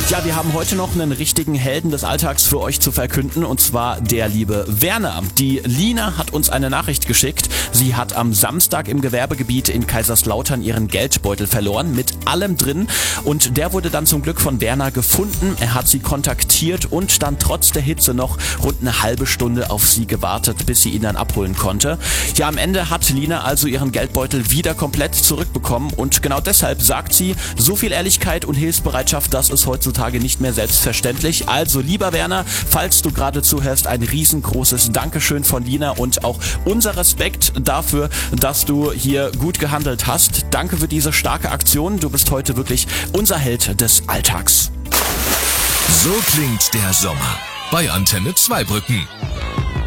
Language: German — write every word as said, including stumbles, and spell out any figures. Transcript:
Ja, wir haben heute noch einen richtigen Helden des Alltags für euch zu verkünden, und zwar der liebe Werner. Die Lina hat uns eine Nachricht geschickt. Sie hat am Samstag im Gewerbegebiet in Kaiserslautern ihren Geldbeutel verloren, mit allem drin, und der wurde dann zum Glück von Werner gefunden. Er hat sie kontaktiert und dann trotz der Hitze noch rund eine halbe Stunde auf sie gewartet, bis sie ihn dann abholen konnte. Ja, am Ende hat Lina also ihren Geldbeutel wieder komplett zurückbekommen, und genau deshalb sagt sie, so viel Ehrlichkeit und Hilfsbereitschaft, das ist heutzutage nicht mehr selbstverständlich. Also lieber Werner, falls du gerade zuhörst, ein riesengroßes Dankeschön von Lina und auch unser Respekt dafür, dass du hier gut gehandelt hast. Danke für diese starke Aktion. Du bist heute wirklich unser Held des Alltags. So klingt der Sommer bei Antenne Zweibrücken.